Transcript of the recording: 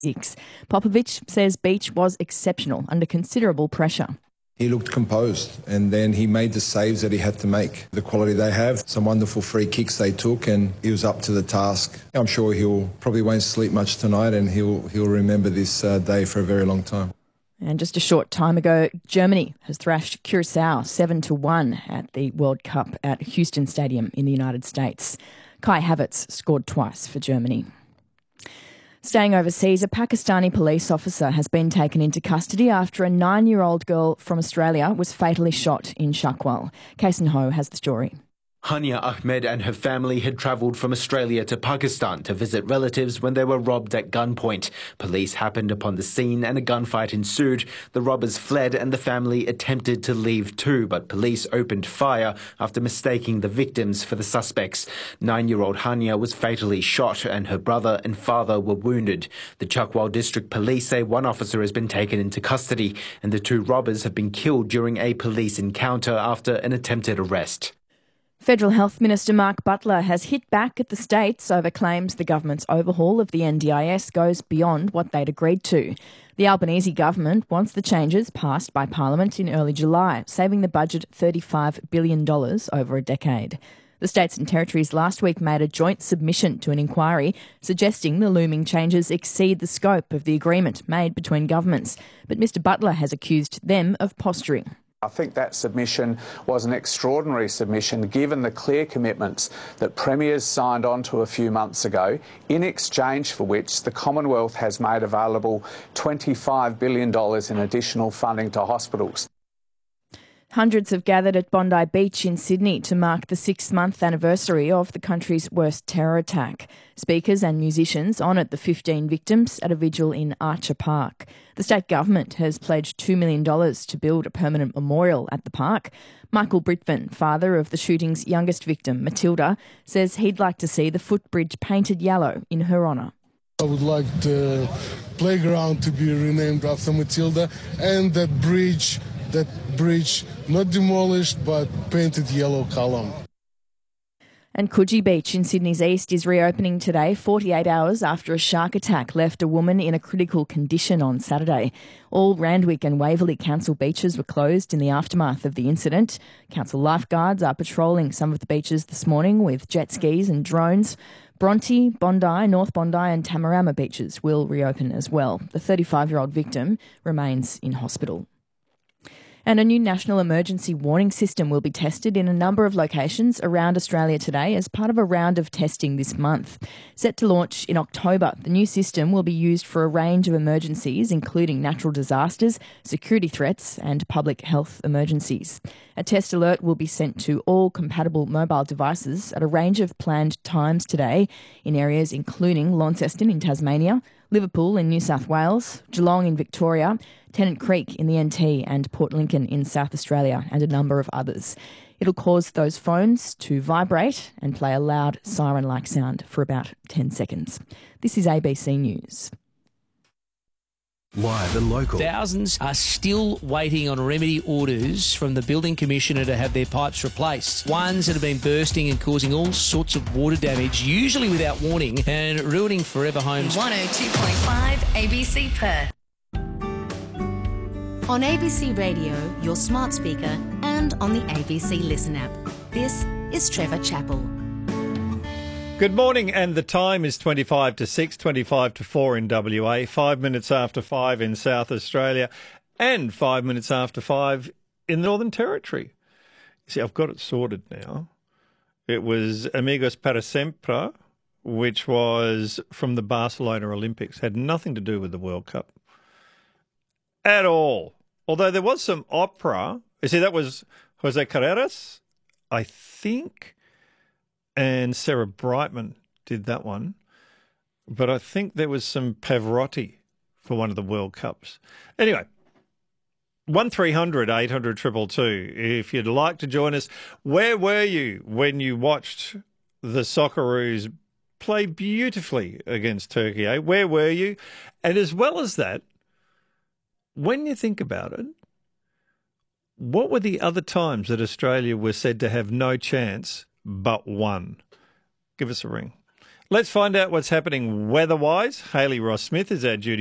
Popovic says Beach was exceptional under considerable pressure. He looked composed and then he made the saves that he had to make. The quality they have, some wonderful free kicks they took, and he was up to the task. I'm sure he'll probably won't sleep much tonight, and he'll remember this day for a very long time. And just a short time ago, Germany has thrashed Curacao 7-1 at the World Cup at Houston Stadium in the United States. Kai Havertz scored twice for Germany. Staying overseas, a Pakistani police officer has been taken into custody after a 9-year-old girl from Australia was fatally shot in Chakwal. Kason Ho has the story. Hania Ahmed and her family had travelled from Australia to Pakistan to visit relatives when they were robbed at gunpoint. Police happened upon the scene and a gunfight ensued. The robbers fled and the family attempted to leave too, but police opened fire after mistaking the victims for the suspects. 9-year-old Hania was fatally shot and her brother and father were wounded. The Chakwal District Police say one officer has been taken into custody and the 2 robbers have been killed during a police encounter after an attempted arrest. Federal Health Minister Mark Butler has hit back at the states over claims the government's overhaul of the NDIS goes beyond what they'd agreed to. The Albanese government wants the changes passed by Parliament in early July, saving the budget $35 billion over a decade. The states and territories last week made a joint submission to an inquiry suggesting the looming changes exceed the scope of the agreement made between governments. But Mr Butler has accused them of posturing. I think that submission was an extraordinary submission given the clear commitments that Premiers signed on to a few months ago, in exchange for which the Commonwealth has made available $25 billion in additional funding to hospitals. Hundreds have gathered at Bondi Beach in Sydney to mark the 6-month anniversary of the country's worst terror attack. Speakers and musicians honoured the 15 victims at a vigil in Archer Park. The state government has pledged $2 million to build a permanent memorial at the park. Michael Britvin, father of the shooting's youngest victim, Matilda, says he'd like to see the footbridge painted yellow in her honour. I would like the playground to be renamed after Matilda and that bridge not demolished but painted yellow column. And Coogee Beach in Sydney's east is reopening today, 48 hours after a shark attack left a woman in a critical condition on Saturday. All Randwick and Waverley council beaches were closed in the aftermath of the incident. Council lifeguards are patrolling some of the beaches this morning with jet skis and drones. Bronte, Bondi, North Bondi and Tamarama beaches will reopen as well. The 35-year-old victim remains in hospital. And a new national emergency warning system will be tested in a number of locations around Australia today as part of a round of testing this month. Set to launch in October, the new system will be used for a range of emergencies, including natural disasters, security threats and public health emergencies. A test alert will be sent to all compatible mobile devices at a range of planned times today in areas including Launceston in Tasmania, Liverpool in New South Wales, Geelong in Victoria, Tennant Creek in the NT and Port Lincoln in South Australia and a number of others. It'll cause those phones to vibrate and play a loud siren-like sound for about 10 seconds. This is ABC News. Live and local. Thousands are still waiting on remedy orders from the Building Commissioner to have their pipes replaced. Ones that have been bursting and causing all sorts of water damage, usually without warning, and ruining forever homes. 102.5 ABC Perth. On ABC Radio, your smart speaker, and on the ABC Listen app. This is Trevor Chappell. Good morning, and the time is 25 to 6, 25 to 4 in WA, 5 minutes after 5 in South Australia, and 5 minutes after 5 in the Northern Territory. See, I've got it sorted now. It was Amigos para Sempre, which was from the Barcelona Olympics. Had nothing to do with the World Cup at all. Although there was some opera. You see, that was Jose Carreras, I think, and Sarah Brightman did that one. But I think there was some Pavarotti for one of the World Cups. Anyway, 1300 800 222. If you'd like to join us, where were you when you watched the Socceroos play beautifully against Turkey? Eh? Where were you? And as well as that, when you think about it, what were the other times that Australia was said to have no chance but one? Give us a ring. Let's find out what's happening weather-wise. Hayley Ross-Smith is our duty